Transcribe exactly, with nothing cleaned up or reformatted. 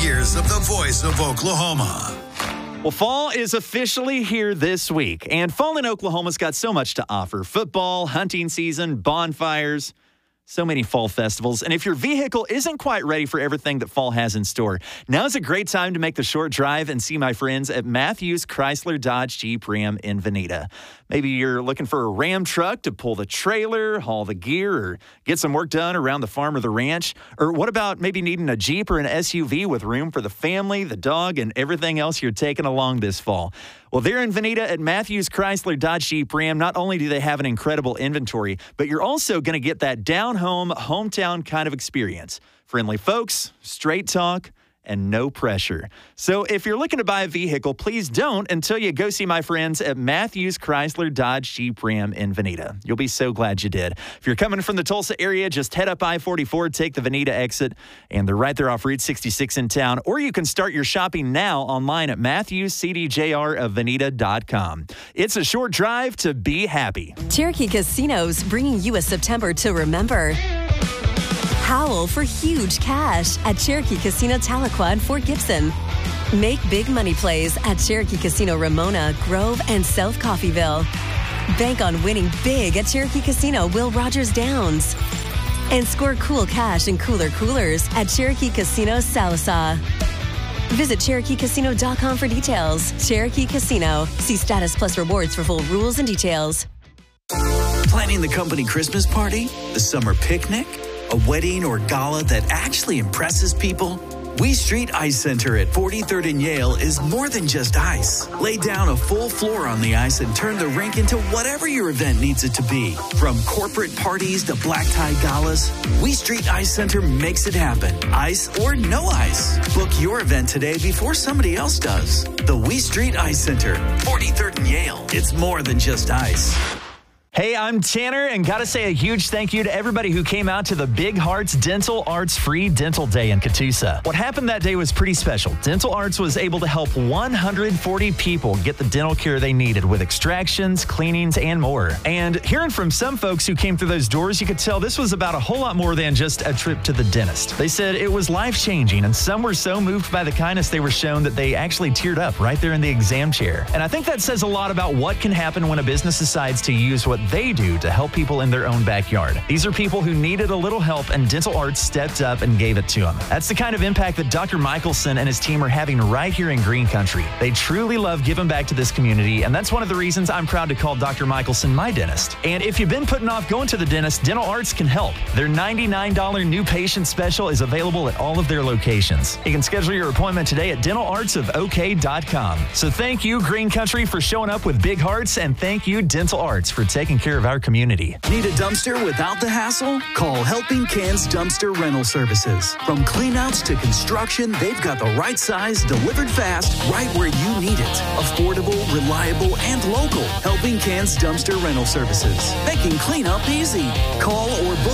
years of the voice of Oklahoma. Well, fall is officially here this week, and fall in Oklahoma's got so much to offer. Football, hunting season, bonfires, so many fall festivals. And if your vehicle isn't quite ready for everything that fall has in store, now's a great time to make the short drive and see my friends at Matthews Chrysler Dodge Jeep Ram in Veneta. Maybe you're looking for a Ram truck to pull the trailer, haul the gear, or get some work done around the farm or the ranch. Or what about maybe needing a Jeep or an S U V with room for the family, the dog, and everything else you're taking along this fall? Well, they're in Veneta at Matthews Chrysler Dodge Jeep Ram. Not only do they have an incredible inventory, but you're also going to get that down-home, hometown kind of experience. Friendly folks, straight talk, and no pressure. So if you're looking to buy a vehicle, please don't until you go see my friends at Matthews Chrysler Dodge Jeep Ram in Veneta. You'll be so glad you did. If you're coming from the Tulsa area, just head up I forty-four, take the Veneta exit, and they're right there off Route sixty-six in town. Or you can start your shopping now online at matthews c d j r of veneta dot com. It's a short drive to be happy. Cherokee Casinos bringing you a September to remember. Howl for huge cash at Cherokee Casino Tahlequah and Fort Gibson. Make big money plays at Cherokee Casino Ramona, Grove, and South Coffeyville. Bank on winning big at Cherokee Casino Will Rogers Downs. And score cool cash and cooler coolers at Cherokee Casino Sallisaw. Visit Cherokee Casino dot com for details. Cherokee Casino. See Status Plus Rewards for full rules and details. Planning the company Christmas party, the summer picnic, a wedding or gala that actually impresses people? We Street Ice Center at forty-third and Yale is more than just ice. Lay down a full floor on the ice and turn the rink into whatever your event needs it to be. From corporate parties to black tie galas, We Street Ice Center makes it happen. Ice or no ice. Book your event today before somebody else does. The We Street Ice Center, forty-third and Yale. It's more than just ice. Hey, I'm Tanner, and gotta say a huge thank you to everybody who came out to the Big Hearts Dental Arts Free Dental Day in Catoosa. What happened that day was pretty special. Dental Arts was able to help one hundred forty people get the dental care they needed with extractions, cleanings, and more. And hearing from some folks who came through those doors, you could tell this was about a whole lot more than just a trip to the dentist. They said it was life-changing, and some were so moved by the kindness they were shown that they actually teared up right there in the exam chair. And I think that says a lot about what can happen when a business decides to use what they do to help people in their own backyard. These are people who needed a little help, and Dental Arts stepped up and gave it to them. That's the kind of impact that Doctor Michelson and his team are having right here in Green Country. They truly love giving back to this community, and that's one of the reasons I'm proud to call Doctor Michelson my dentist. And if you've been putting off going to the dentist, Dental Arts can help. Their ninety-nine dollars new patient special is available at all of their locations. You can schedule your appointment today at dental arts of o k dot com. So thank you, Green Country, for showing up with big hearts, and thank you, Dental Arts, for taking care of our community. Need a dumpster without the hassle? Call Helping Cans Dumpster Rental Services. From cleanouts to construction, they've got the right size, delivered fast, right where you need it. Affordable, reliable, and local. Helping Cans Dumpster Rental Services. Making cleanup easy. Call or book